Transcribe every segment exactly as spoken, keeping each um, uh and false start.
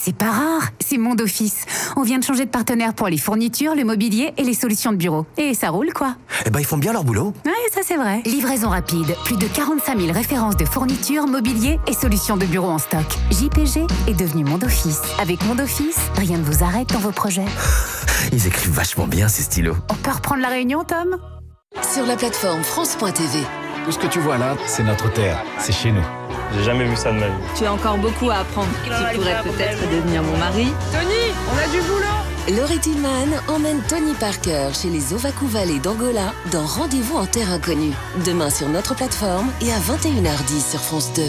C'est pas rare, c'est Monde Office. On vient de changer de partenaire pour les fournitures, le mobilier et les solutions de bureau. Et ça roule, quoi. Eh ben, ils font bien leur boulot. Ouais, ça c'est vrai. Livraison rapide, plus de quarante-cinq mille références de fournitures, mobilier et solutions de bureau en stock. J P G est devenu Monde Office. Avec Monde Office, rien ne vous arrête dans vos projets. Ils écrivent vachement bien, ces stylos. On peut reprendre la réunion, Tom ? Sur la plateforme France point T V. Tout ce que tu vois là, c'est notre terre, c'est chez nous. J'ai jamais vu ça de ma vie. Tu as encore beaucoup à apprendre. Tu pourrais peut-être devenir mon mari. Tony, on a du boulot. Laurie Tillman emmène Tony Parker chez les Ovakou Valley d'Angola dans Rendez-vous en terre inconnue. Demain sur notre plateforme et à vingt et une heures dix sur France deux.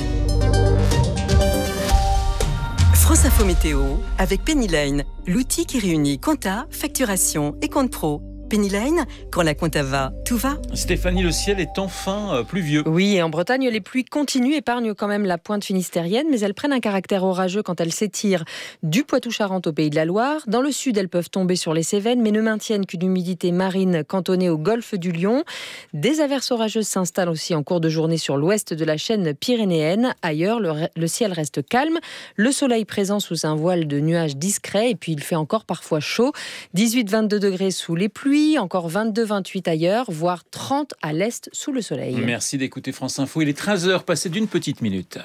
France Info Météo avec Penny Lane, l'outil qui réunit compta, facturation et compte pro. Penny Lane, quand la compta va, tout va. Stéphanie, le ciel est enfin euh, pluvieux. Oui, et en Bretagne, les pluies continuent, épargnent quand même la pointe finistérienne, mais elles prennent un caractère orageux quand elles s'étirent du Poitou-Charentes au Pays de la Loire. Dans le sud, elles peuvent tomber sur les Cévennes, mais ne maintiennent qu'une humidité marine cantonnée au golfe du Lion. Des averses orageuses s'installent aussi en cours de journée sur l'ouest de la chaîne pyrénéenne. Ailleurs, le, le ciel reste calme, le soleil présent sous un voile de nuages discrets, et puis il fait encore parfois chaud. dix-huit à vingt-deux degrés sous les pluies. Encore vingt-deux à vingt-huit ailleurs, voire trente à l'est sous le soleil. Merci d'écouter France Info. Il est treize heures, passé d'une petite minute.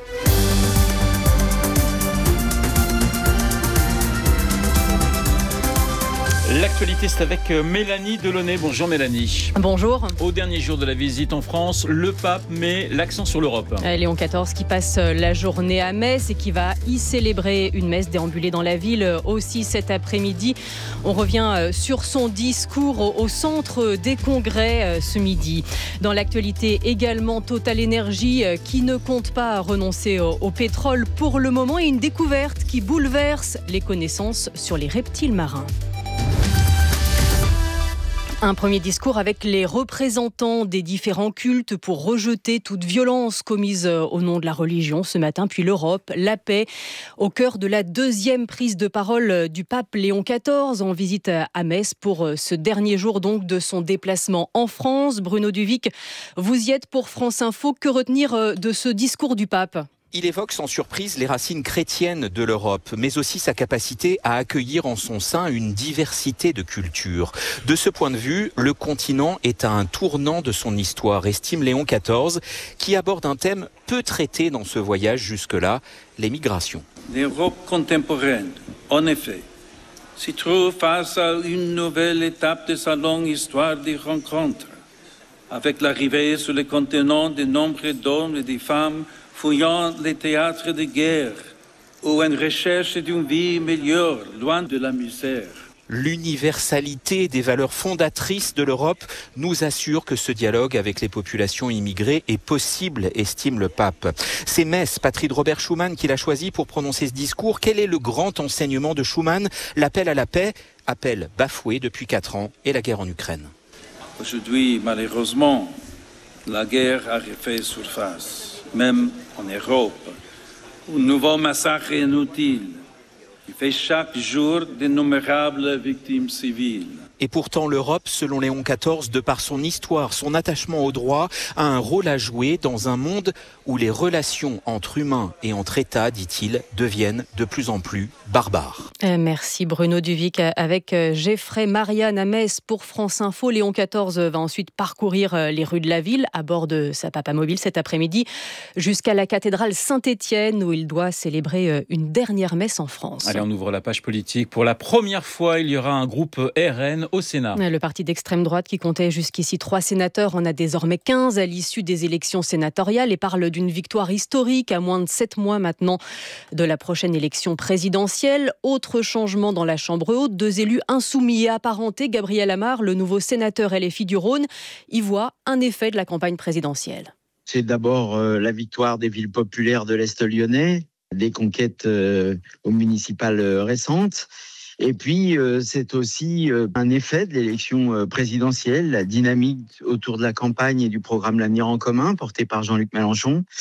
L'actualité, c'est avec Mélanie Delaunay. Bonjour Mélanie. Bonjour. Au dernier jour de la visite en France, le pape met l'accent sur l'Europe. Léon quatorze qui passe la journée à Metz et qui va y célébrer une messe déambulée dans la ville aussi cet après-midi. On revient sur son discours au centre des congrès ce midi. Dans l'actualité également, Total Energy qui ne compte pas renoncer au pétrole pour le moment et une découverte qui bouleverse les connaissances sur les reptiles marins. Un premier discours avec les représentants des différents cultes pour rejeter toute violence commise au nom de la religion ce matin, puis l'Europe, la paix, au cœur de la deuxième prise de parole du pape Léon quatorze en visite à Metz pour ce dernier jour donc de son déplacement en France. Bruno Duvic, vous y êtes pour France Info. Que retenir de ce discours du pape ? Il évoque sans surprise les racines chrétiennes de l'Europe, mais aussi sa capacité à accueillir en son sein une diversité de cultures. De ce point de vue, le continent est à un tournant de son histoire, estime Léon quatorze, qui aborde un thème peu traité dans ce voyage jusque-là, les migrations. L'Europe contemporaine, en effet, s'y trouve face à une nouvelle étape de sa longue histoire des rencontres, avec l'arrivée sur le continent de nombreux d'hommes et de femmes fouillant les théâtres de guerre ou en recherche d'une vie meilleure, loin de la misère. L'universalité des valeurs fondatrices de l'Europe nous assure que ce dialogue avec les populations immigrées est possible, estime le pape. C'est Metz, patrie de Robert Schuman, qui l'a choisi pour prononcer ce discours. Quel est le grand enseignement de Schuman ? L'appel à la paix, appel bafoué depuis quatre ans, et la guerre en Ukraine. Aujourd'hui, malheureusement, la guerre a refait surface. Même en Europe, un nouveau massacre inutile qui fait chaque jour d'innombrables victimes civiles. Et pourtant, l'Europe, selon Léon quatorze, de par son histoire, son attachement au droit, a un rôle à jouer dans un monde où les relations entre humains et entre États, dit-il, deviennent de plus en plus barbares. Merci Bruno Duvic avec Geoffrey Marianne à Metz pour France Info. Léon quatorze va ensuite parcourir les rues de la ville à bord de sa papamobile cet après-midi jusqu'à la cathédrale Saint-Étienne où il doit célébrer une dernière messe en France. Allez, on ouvre la page politique. Pour la première fois, il y aura un groupe R N au Sénat. Le parti d'extrême droite qui comptait jusqu'ici trois sénateurs en a désormais quinze à l'issue des élections sénatoriales et parle d'une victoire historique à moins de sept mois maintenant de la prochaine élection présidentielle. Autre changement dans la Chambre haute, deux élus insoumis et apparentés, Gabriel Amar, le nouveau sénateur L F I du Rhône, y voit un effet de la campagne présidentielle. C'est d'abord euh, la victoire des villes populaires de l'Est lyonnais, des conquêtes euh, aux municipales euh, récentes. Et puis, euh, c'est aussi euh, un effet de l'élection euh, présidentielle, la dynamique autour de la campagne et du programme L'Avenir en commun, porté par Jean-Luc Mélenchon,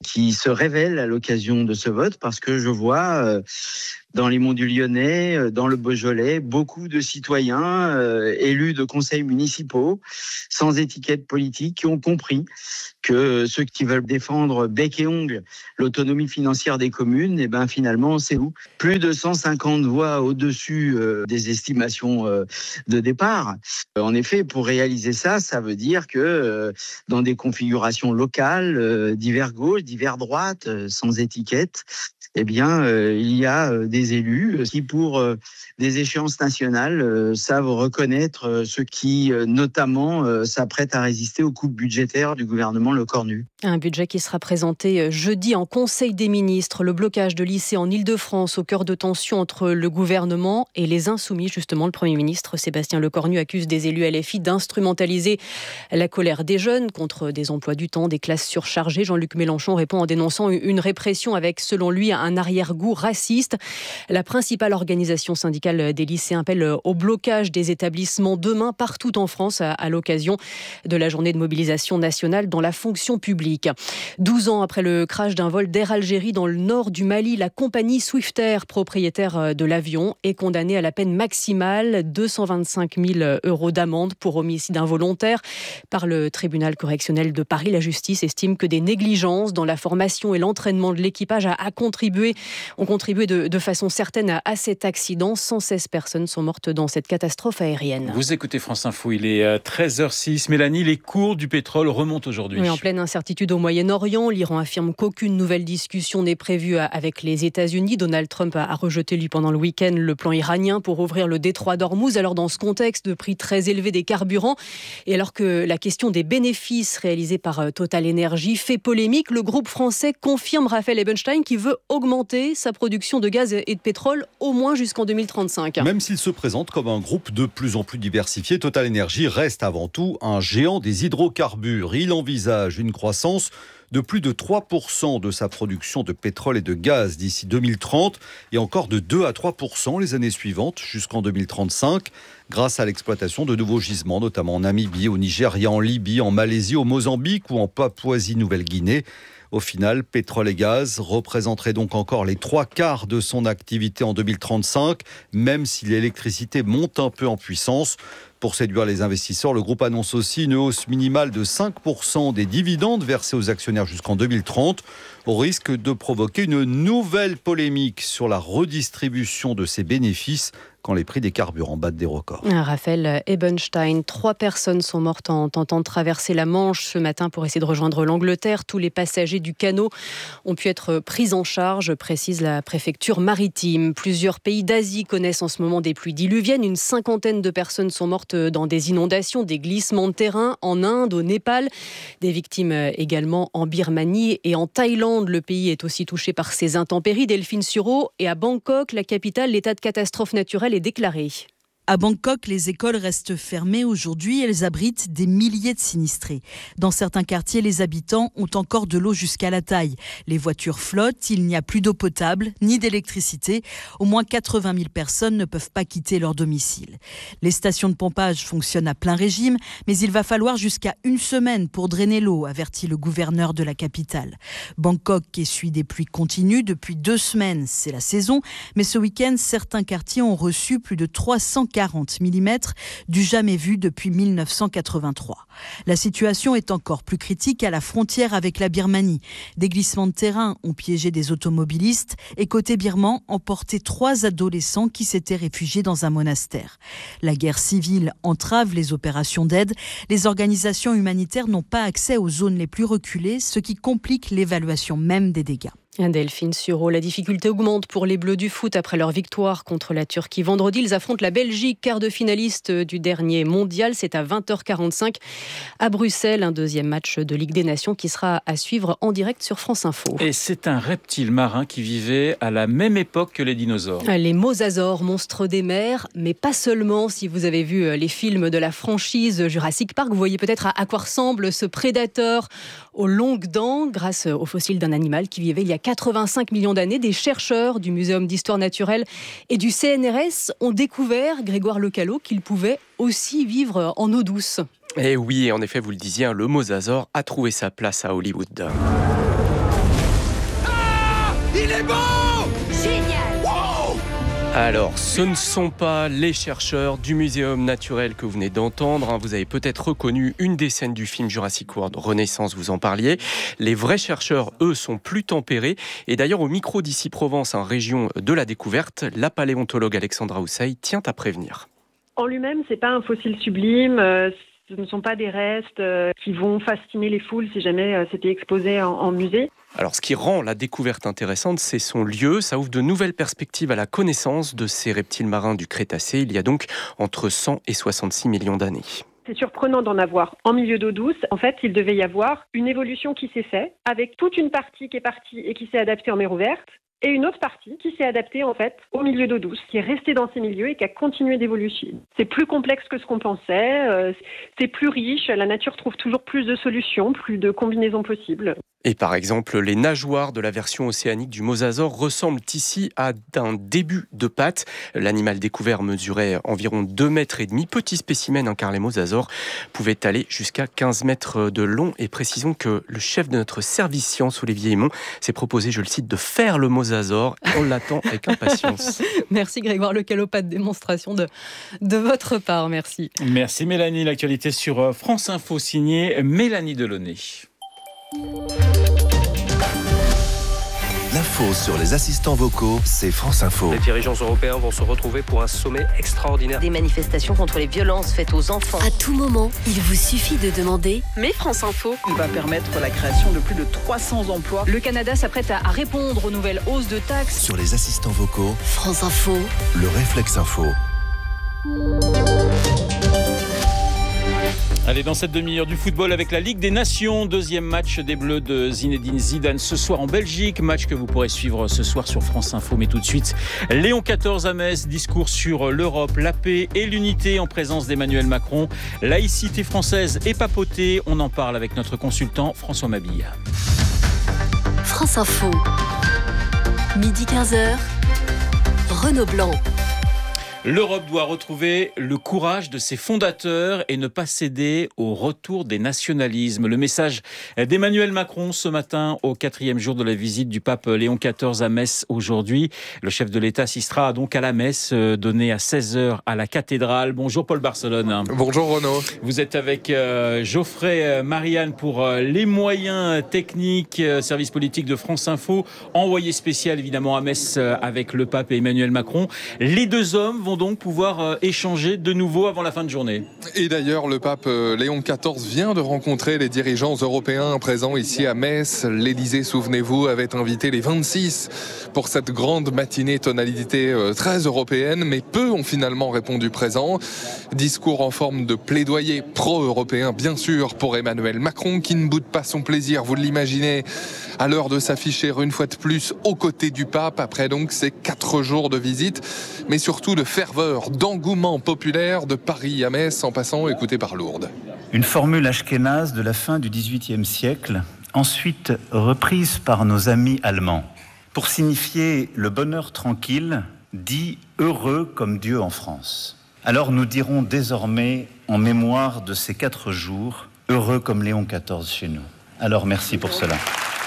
qui se révèle à l'occasion de ce vote, parce que je vois euh, dans les monts du Lyonnais, euh, dans le Beaujolais, beaucoup de citoyens euh, élus de conseils municipaux, sans étiquette politique, qui ont compris que ceux qui veulent défendre bec et ongle l'autonomie financière des communes, et ben finalement c'est où plus de cent cinquante voix au-dessus euh, des estimations euh, de départ. En effet, pour réaliser ça, ça veut dire que euh, dans des configurations locales, euh, divers gauche, divers droite, euh, sans étiquette, eh bien, euh, il y a euh, des élus qui, pour euh, des échéances nationales, euh, savent reconnaître euh, ceux qui, euh, notamment, euh, s'apprêtent à résister aux coupes budgétaires du gouvernement Lecornu. Un budget qui sera présenté jeudi en Conseil des ministres. Le blocage de lycées en Ile-de-France au cœur de tensions entre le gouvernement et les Insoumis. Justement, le Premier ministre Sébastien Lecornu accuse des élus L F I d'instrumentaliser la colère des jeunes contre des emplois du temps, des classes surchargées. Jean-Luc Mélenchon répond en dénonçant une répression avec, selon lui, un arrière-goût raciste. La principale organisation syndicale des lycéens appelle au blocage des établissements demain partout en France à l'occasion de la journée de mobilisation nationale dans la fonction publique. douze ans après le crash d'un vol d'Air Algérie dans le nord du Mali, la compagnie Swiftair, propriétaire de l'avion, est condamnée à la peine maximale, deux cent vingt-cinq mille euros d'amende pour homicide involontaire par le tribunal correctionnel de Paris. La justice estime que des négligences dans la formation et l'entraînement de l'équipage a, a contribué ont contribué de, de façon certaine à, à cet accident. cent seize personnes sont mortes dans cette catastrophe aérienne. Vous écoutez France Info, il est treize heures six. Mélanie, les cours du pétrole remontent aujourd'hui. Oui, en pleine incertitude au Moyen-Orient, l'Iran affirme qu'aucune nouvelle discussion n'est prévue avec les États-Unis. Donald Trump a rejeté, lui, pendant le week-end, le plan iranien pour ouvrir le détroit d'Ormuz. Alors, dans ce contexte de prix très élevé des carburants, et alors que la question des bénéfices réalisés par Total Energy fait polémique, le groupe français confirme Raphaël Ebenstein qui veut augmenter sa production de gaz et de pétrole au moins jusqu'en deux mille trente-cinq. Même s'il se présente comme un groupe de plus en plus diversifié, Total Energy reste avant tout un géant des hydrocarbures. Il envisage une croissance de plus de trois pour cent de sa production de pétrole et de gaz d'ici deux mille trente et encore de deux à trois pour cent les années suivantes jusqu'en deux mille trente-cinq grâce à l'exploitation de nouveaux gisements, notamment en Namibie, au Nigeria, en Libye, en Malaisie, au Mozambique ou en Papouasie-Nouvelle-Guinée. Au final, pétrole et gaz représenteraient donc encore les trois quarts de son activité en deux mille trente-cinq, même si l'électricité monte un peu en puissance. Pour séduire les investisseurs, le groupe annonce aussi une hausse minimale de cinq pour cent des dividendes versés aux actionnaires jusqu'en deux mille trente, au risque de provoquer une nouvelle polémique sur la redistribution de ces bénéfices quand les prix des carburants battent des records. Raphaël Ebenstein, trois personnes sont mortes en tentant de traverser la Manche ce matin pour essayer de rejoindre l'Angleterre. Tous les passagers du canot ont pu être pris en charge, précise la préfecture maritime. Plusieurs pays d'Asie connaissent en ce moment des pluies diluviennes. Une cinquantaine de personnes sont mortes dans des inondations, des glissements de terrain en Inde, au Népal. Des victimes également en Birmanie et en Thaïlande. Le pays est aussi touché par ces intempéries. Delphine Suro, et à Bangkok, la capitale, l'état de catastrophe naturelle est déclaré. À Bangkok, les écoles restent fermées aujourd'hui. Elles abritent des milliers de sinistrés. Dans certains quartiers, les habitants ont encore de l'eau jusqu'à la taille. Les voitures flottent, il n'y a plus d'eau potable, ni d'électricité. Au moins quatre-vingt mille personnes ne peuvent pas quitter leur domicile. Les stations de pompage fonctionnent à plein régime, mais il va falloir jusqu'à une semaine pour drainer l'eau, avertit le gouverneur de la capitale. Bangkok essuie des pluies continues depuis deux semaines. C'est la saison, mais ce week-end, certains quartiers ont reçu plus de trois cent quarante millimètres, du jamais vu depuis mille neuf cent quatre-vingt-trois. La situation est encore plus critique à la frontière avec la Birmanie. Des glissements de terrain ont piégé des automobilistes et côté birman, emporté trois adolescents qui s'étaient réfugiés dans un monastère. La guerre civile entrave les opérations d'aide. Les organisations humanitaires n'ont pas accès aux zones les plus reculées, ce qui complique l'évaluation même des dégâts. Delphine Suro, la difficulté augmente pour les Bleus du foot après leur victoire contre la Turquie. Vendredi, ils affrontent la Belgique, quart de finaliste du dernier mondial. C'est à vingt heures quarante-cinq à Bruxelles, un deuxième match de Ligue des Nations qui sera à suivre en direct sur France Info. Et c'est un reptile marin qui vivait à la même époque que les dinosaures. Les mosasaures, monstres des mers, mais pas seulement. Si vous avez vu les films de la franchise Jurassic Park, vous voyez peut-être à quoi ressemble ce prédateur aux longues dents grâce aux fossiles d'un animal qui vivait il y a quatre-vingt-cinq millions d'années. Des chercheurs du Muséum d'histoire naturelle et du C N R S ont découvert, Grégoire Lecallot, qu'il pouvait aussi vivre en eau douce. Et oui, en effet, vous le disiez, le mosasaure a trouvé sa place à Hollywood. Il est beau! Génial! Wow! Alors, ce ne sont pas les chercheurs du Muséum naturel que vous venez d'entendre. Vous avez peut-être reconnu une des scènes du film Jurassic World Renaissance, vous en parliez. Les vrais chercheurs, eux, sont plus tempérés. Et d'ailleurs, au micro d'Ici Provence, en région de la découverte, la paléontologue Alexandra Houssaye tient à prévenir. En lui-même, c'est pas un fossile sublime. Euh, ce ne sont pas des restes euh, qui vont fasciner les foules si jamais euh, c'était exposé en, en musée. Alors, ce qui rend la découverte intéressante, c'est son lieu. Ça ouvre de nouvelles perspectives à la connaissance de ces reptiles marins du Crétacé. Il y a donc entre cent et soixante-six millions d'années. C'est surprenant d'en avoir en milieu d'eau douce. En fait, il devait y avoir une évolution qui s'est faite, avec toute une partie qui est partie et qui s'est adaptée en mer ouverte, et une autre partie qui s'est adaptée en fait au milieu d'eau douce, qui est restée dans ces milieux et qui a continué d'évoluer. C'est plus complexe que ce qu'on pensait, euh, c'est plus riche, la nature trouve toujours plus de solutions, plus de combinaisons possibles. Et par exemple, les nageoires de la version océanique du mosasaure ressemblent ici à un début de patte. L'animal découvert mesurait environ deux mètres et demi. Petit spécimen, hein, car les mosasaures pouvaient aller jusqu'à quinze mètres de long. Et précisons que le chef de notre service science, Olivier Aymon, s'est proposé, je le cite, de faire le mosasaure. On l'attend avec impatience. Merci Grégoire Lecalot, pas de démonstration de, de votre part, merci. Merci Mélanie, l'actualité sur France Info, signée Mélanie Delaunay. L'info sur les assistants vocaux, c'est France Info. Les dirigeants européens vont se retrouver pour un sommet extraordinaire. Des manifestations contre les violences faites aux enfants. À tout moment, il vous suffit de demander « Mais France Info ». Il va permettre la création de plus de trois cents emplois. Le Canada s'apprête à répondre aux nouvelles hausses de taxes. Sur les assistants vocaux, France Info, le réflexe info. Allez, dans cette demi-heure du football avec la Ligue des Nations, deuxième match des Bleus de Zinedine Zidane ce soir en Belgique, match que vous pourrez suivre ce soir sur France Info. Mais tout de suite, Léon quatorze à Metz, discours sur l'Europe, la paix et l'unité en présence d'Emmanuel Macron. Laïcité française et papauté, on en parle avec notre consultant François Mabille. France Info, midi quinze heures, Renaud Blanc. L'Europe doit retrouver le courage de ses fondateurs et ne pas céder au retour des nationalismes. Le message d'Emmanuel Macron ce matin au quatrième jour de la visite du pape Léon quatorze à Metz aujourd'hui. Le chef de l'État assistera donc à la messe donnée à seize heures à la cathédrale. Bonjour Paul Barcelone. Bonjour Renaud. Vous êtes avec euh, Geoffrey Marianne pour euh, les moyens techniques, euh, service politique de France Info, envoyé spécial évidemment à Metz euh, avec le pape et Emmanuel Macron. Les deux hommes vont donc pouvoir euh, échanger de nouveau avant la fin de journée. Et d'ailleurs, le pape euh, Léon quatorze vient de rencontrer les dirigeants européens présents ici à Metz. L'Élysée, souvenez-vous, avait invité les vingt-six pour cette grande matinée tonalité euh, très européenne, mais peu ont finalement répondu présent. Discours en forme de plaidoyer pro-européen, bien sûr, pour Emmanuel Macron, qui ne boude pas son plaisir, vous l'imaginez, à l'heure de s'afficher une fois de plus aux côtés du pape, après donc ces quatre jours de visite, mais surtout de ferveur, d'engouement populaire de Paris à Metz, en passant, écoutez, par Lourdes. Une formule ashkénaze de la fin du dix-huitième siècle, ensuite reprise par nos amis allemands, pour signifier le bonheur tranquille, dit heureux comme Dieu en France. Alors nous dirons désormais, en mémoire de ces quatre jours, heureux comme Léon quatorze chez nous. Alors merci pour cela.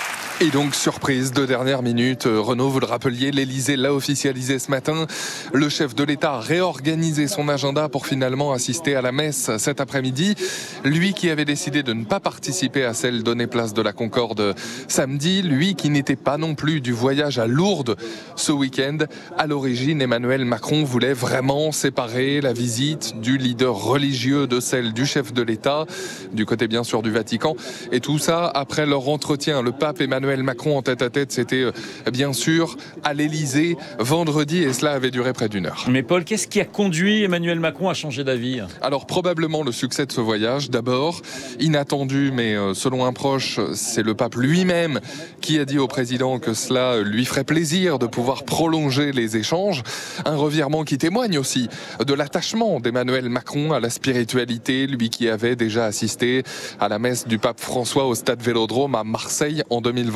Et donc, surprise de dernière minute, Renaud, vous le rappeliez, l'Élysée l'a officialisé ce matin. Le chef de l'État a réorganisé son agenda pour finalement assister à la messe cet après-midi. Lui qui avait décidé de ne pas participer à celle donnée place de la Concorde samedi, lui qui n'était pas non plus du voyage à Lourdes ce week-end. À l'origine, Emmanuel Macron voulait vraiment séparer la visite du leader religieux de celle du chef de l'État, du côté bien sûr du Vatican. Et tout ça après leur entretien. Le pape Emmanuel Macron en tête-à-tête, c'était euh, bien sûr à l'Élysée vendredi, et cela avait duré près d'une heure. Mais Paul, qu'est-ce qui a conduit Emmanuel Macron à changer d'avis ? Alors probablement le succès de ce voyage. D'abord, inattendu, mais euh, selon un proche, c'est le pape lui-même qui a dit au président que cela lui ferait plaisir de pouvoir prolonger les échanges. Un revirement qui témoigne aussi de l'attachement d'Emmanuel Macron à la spiritualité, lui qui avait déjà assisté à la messe du pape François au stade Vélodrome à Marseille en deux mille vingt.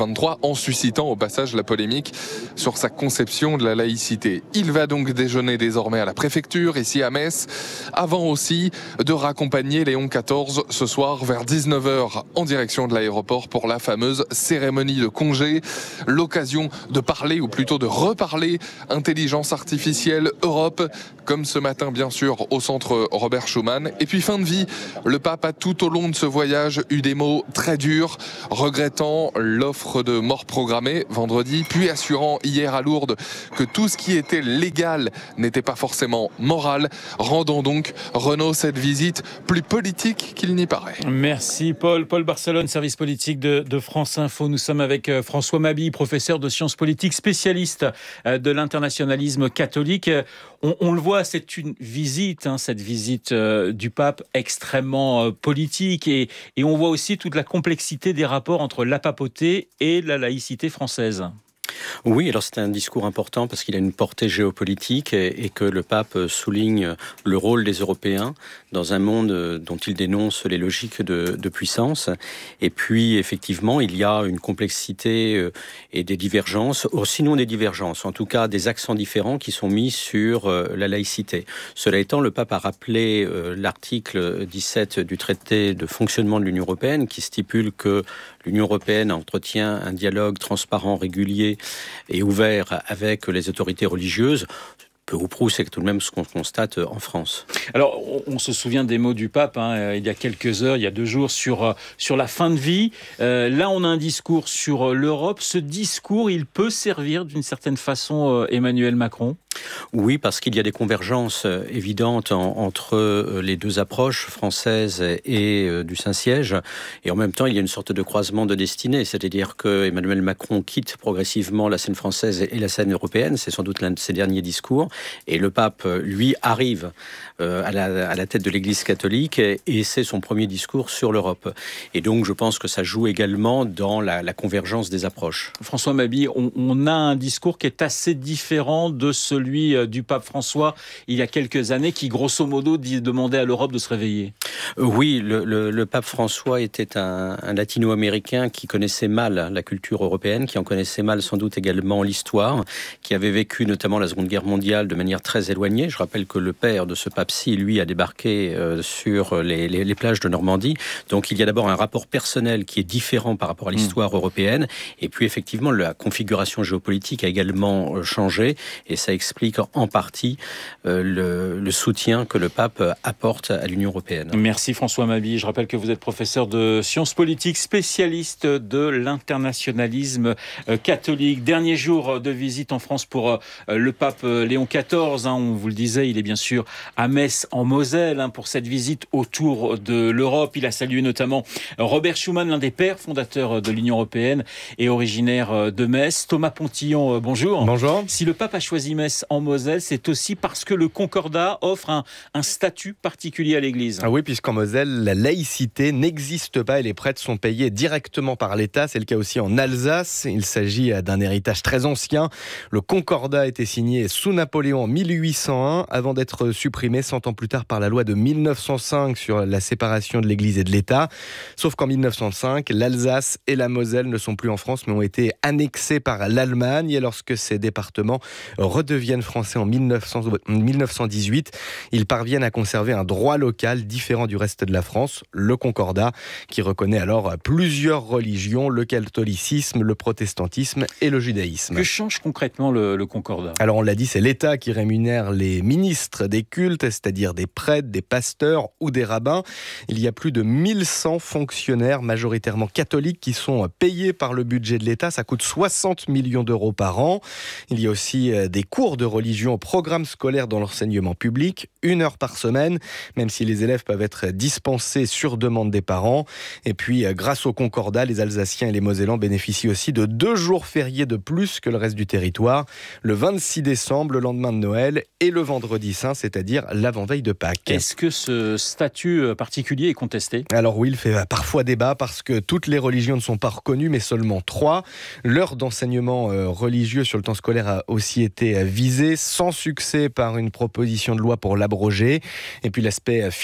vingt-trois, en suscitant au passage la polémique sur sa conception de la laïcité. Il va donc déjeuner désormais à la préfecture, ici à Metz, avant aussi de raccompagner Léon quatorze ce soir vers dix-neuf heures en direction de l'aéroport pour la fameuse cérémonie de congé. L'occasion de parler, ou plutôt de reparler, intelligence artificielle, Europe, comme ce matin bien sûr au centre Robert Schuman. Et puis fin de vie, le pape a tout au long de ce voyage eu des mots très durs, regrettant l'offre de mort programmée vendredi, puis assurant hier à Lourdes que tout ce qui était légal n'était pas forcément moral, rendant donc, Renaud, cette visite plus politique qu'il n'y paraît. Merci Paul. Paul Barcelone, service politique de, de France Info. Nous sommes avec François Mabille, professeur de sciences politiques, spécialiste de l'internationalisme catholique. On, on le voit, c'est une visite, hein, cette visite euh, du pape extrêmement euh, politique et, et on voit aussi toute la complexité des rapports entre la papauté et la laïcité française. Oui, alors c'est un discours important parce qu'il a une portée géopolitique et, et que le pape souligne le rôle des Européens dans un monde dont il dénonce les logiques de, de puissance. Et puis, effectivement, il y a une complexité et des divergences, ou sinon des divergences, en tout cas des accents différents qui sont mis sur la laïcité. Cela étant, le pape a rappelé l'article dix-sept du traité de fonctionnement de l'Union européenne qui stipule que l'Union européenne entretient un dialogue transparent, régulier et ouvert avec les autorités religieuses. Peu ou prou, c'est tout de même ce qu'on constate en France. Alors, on, on se souvient des mots du pape, hein, il y a quelques heures, il y a deux jours, sur, sur la fin de vie. Euh, là, on a un discours sur l'Europe. Ce discours, il peut servir d'une certaine façon euh, Emmanuel Macron ? Oui, parce qu'il y a des convergences évidentes en, entre les deux approches, française et euh, du Saint-Siège. Et en même temps, il y a une sorte de croisement de destinée. C'est-à-dire que Emmanuel Macron quitte progressivement la scène française et la scène européenne. C'est sans doute l'un de ses derniers discours. Et le pape, lui, arrive euh, à, la, à la tête de l'Église catholique et, et c'est son premier discours sur l'Europe. Et donc, je pense que ça joue également dans la, la convergence des approches. François Mabille, on, on a un discours qui est assez différent de celui du pape François il y a quelques années, qui grosso modo demandait à l'Europe de se réveiller. Oui, le, le, le pape François était un, un latino-américain qui connaissait mal la culture européenne, qui en connaissait mal sans doute également l'histoire, qui avait vécu notamment la Seconde Guerre mondiale de manière très éloignée. Je rappelle que le père de ce pape-ci, lui, a débarqué euh, sur les, les, les plages de Normandie. Donc il y a d'abord un rapport personnel qui est différent par rapport à l'histoire mmh. européenne. Et puis effectivement, la configuration géopolitique a également changé et ça explique en partie euh, le, le soutien que le pape apporte à l'Union européenne. Merci François Mabille. Je rappelle que vous êtes professeur de sciences politiques, spécialiste de l'internationalisme catholique. Dernier jour de visite en France pour le pape Léon quatorze. Hein, on vous le disait, il est bien sûr à Metz en Moselle hein, pour cette visite autour de l'Europe. Il a salué notamment Robert Schuman, l'un des pères fondateurs de l'Union européenne et originaire de Metz. Thomas Pontillon, bonjour. Bonjour. Si le pape a choisi Metz en Moselle, c'est aussi parce que le Concordat offre un, un statut particulier à l'Église. Ah oui, puisqu'en Moselle, la laïcité n'existe pas et les prêtres sont payés directement par l'État. C'est le cas aussi en Alsace. Il s'agit d'un héritage très ancien. Le Concordat a été signé sous Napoléon en mille huit cent un, avant d'être supprimé cent ans plus tard par la loi de mille neuf cent cinq sur la séparation de l'Église et de l'État. Sauf qu'en mille neuf cent cinq, l'Alsace et la Moselle ne sont plus en France, mais ont été annexés par l'Allemagne. Et lorsque ces départements redeviennent français en mille neuf cent dix-huit, ils parviennent à conserver un droit local différent du reste de la France, le Concordat, qui reconnaît alors plusieurs religions, le catholicisme, le protestantisme et le judaïsme. Que change concrètement le, le Concordat ? Alors on l'a dit, c'est l'État qui rémunère les ministres des cultes, c'est-à-dire des prêtres, des pasteurs ou des rabbins. Il y a plus de mille cent fonctionnaires majoritairement catholiques qui sont payés par le budget de l'État. Ça coûte soixante millions d'euros par an. Il y a aussi des cours de religion au programme scolaire dans l'enseignement public, une heure par semaine, même si les élèves peuvent être dispensés sur demande des parents. Et puis, grâce au Concordat, les Alsaciens et les Mosellans bénéficient aussi de deux jours fériés de plus que le reste du territoire, le vingt-six décembre, le lendemain de Noël, et le vendredi saint, c'est-à-dire l'avant-veille de Pâques. Est-ce que ce statut particulier est contesté ? Alors oui, il fait parfois débat parce que toutes les religions ne sont pas reconnues, mais seulement trois. L'heure d'enseignement religieux sur le temps scolaire a aussi été visée, sans succès par une proposition de loi pour l'abroger. Et puis l'aspect financier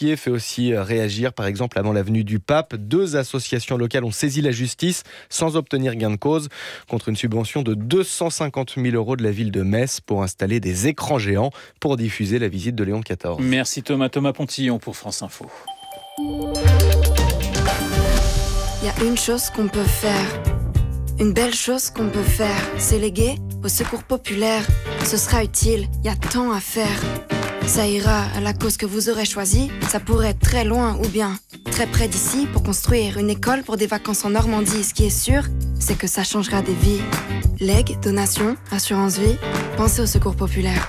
dossier fait aussi réagir. Par exemple, avant la venue du pape, deux associations locales ont saisi la justice sans obtenir gain de cause contre une subvention de deux cent cinquante mille euros de la ville de Metz pour installer des écrans géants pour diffuser la visite de Léon quatorze. Merci Thomas. Thomas Pontillon pour France Info. Il y a une chose qu'on peut faire, une belle chose qu'on peut faire, c'est léguer au secours populaire. Ce sera utile, il y a tant à faire. Ça ira à la cause que vous aurez choisie, ça pourrait être très loin ou bien très près d'ici pour construire une école pour des vacances en Normandie. Ce qui est sûr, c'est que ça changera des vies. Legs, donations, assurance vie, pensez au secours populaire.